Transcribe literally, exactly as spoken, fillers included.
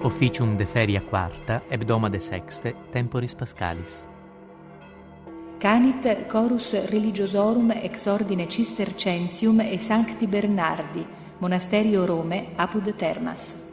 Officium de feria quarta, hebdomade sexte, temporis pascalis. Canit chorus religiosorum ex ordine Cistercensium e Sancti Bernardi, monasterio Rome, apud Termas.